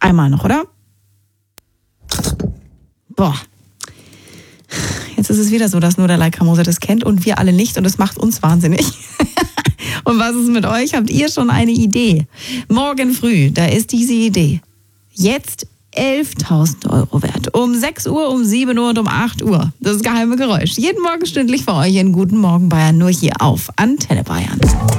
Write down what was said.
Einmal noch, oder? Boah. Jetzt ist es wieder so, dass nur der Like Mose das kennt und wir alle nicht und das macht uns wahnsinnig. Und was ist mit euch? Habt ihr schon eine Idee? Morgen früh, da ist diese Idee. Jetzt 11.000 Euro wert. Um 6 Uhr, um 7 Uhr und um 8 Uhr. Das geheime Geräusch. Jeden Morgen stündlich für euch in Guten Morgen Bayern. Nur hier auf Antenne Bayern.